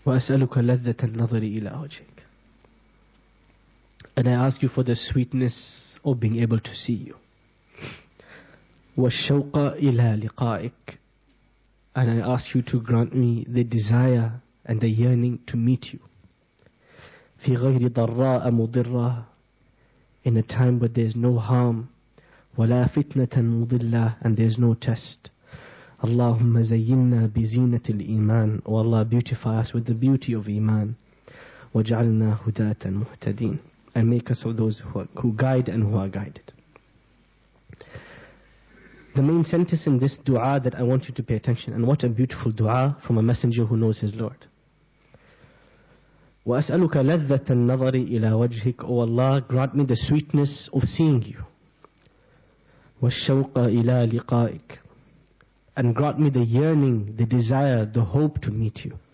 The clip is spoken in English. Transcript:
وأسألك لذة النظر إلى وجهك. And I ask you for the sweetness of being able to see you. والشوق إلى لقائك. And I ask you to grant me the desire and the yearning to meet you. في غير ضراء مضرة, in a time where there is no harm, ولا فتنة مضلة, and there is no test. اللهم زينا بزينة الإيمان. O Allah, beautify us with the beauty of Iman. وجعلنا هداة مهتدين, and make us of those who guide and who are guided. The main sentence in this dua that I want you to pay attention, and what a beautiful dua from a messenger who knows his Lord. وأسألك لذة النظر إلى وجهك. O Allah, grant me the sweetness of seeing you. والشوق إلى لقائك, and grant me the yearning, the desire, the hope to meet you.